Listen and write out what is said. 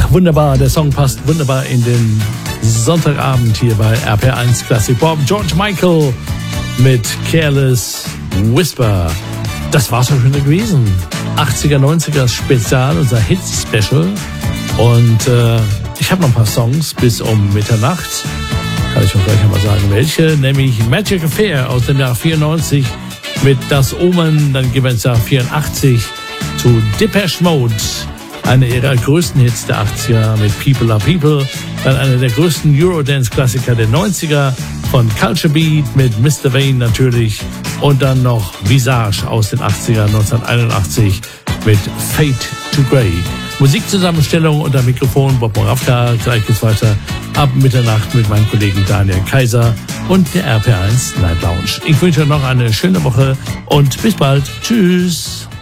wunderbar. Der Song passt wunderbar in den Sonntagabend hier bei RPR1 Classic Pop. George Michael mit Careless Whisper. Das war's schon wieder gewesen. 80er, 90er Spezial, unser Hits-Special. Und ich habe noch ein paar Songs bis um Mitternacht. Kann ich euch gleich einmal sagen, welche. Nämlich Magic Affair aus dem Jahr 94 mit Das Omen. Dann gehen wir ins Jahr 84 zu Depeche Mode. Einer ihrer größten Hits der 80er mit People Are People. Dann einer der größten Eurodance-Klassiker der 90er von Culture Beat mit Mr. Vane natürlich. Und dann noch Visage aus den 80er 1981 mit Fade to Grey. Musikzusammenstellung unter Mikrofon Bob Moravka. Gleich geht's weiter ab Mitternacht mit meinem Kollegen Daniel Kaiser und der RPR1 Night Lounge. Ich wünsche euch noch eine schöne Woche und bis bald. Tschüss.